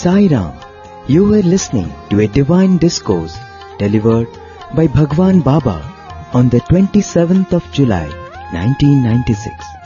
Sai Ram. You were listening to a divine discourse delivered by Bhagwan Baba on the 27th of July 1996.